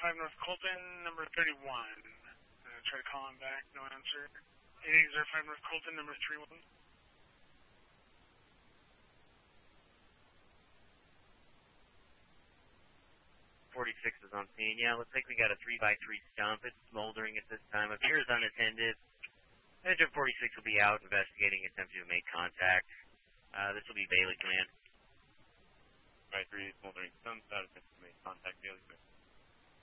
8005 North Colton, number 31. Try to call him back, no answer. 8805 North Colton, number 31. 46 is on scene. Yeah, looks like we got a 3x3 stump. It's smoldering at this time. Appears unattended. Engine 46 will be out investigating, attempting to make contact. This will be Bailey Command. 3x3 smoldering stump, out attempting to make contact, Bailey Command.